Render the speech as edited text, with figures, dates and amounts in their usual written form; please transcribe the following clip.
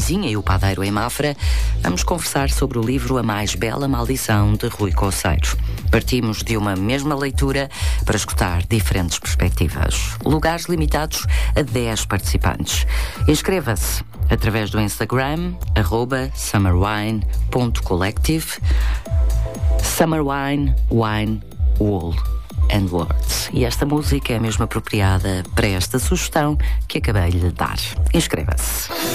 Vizinha e o Padeiro em Mafra, vamos conversar sobre o livro A Mais Bela Maldição, de Rui Conceiro. Partimos de uma mesma leitura para escutar diferentes perspectivas. Lugares limitados a 10 participantes. Inscreva-se através do Instagram, @summerwine.collective. Summerwine, wine, wool and words. E esta música é mesmo apropriada para esta sugestão que acabei de lhe dar. Inscreva-se.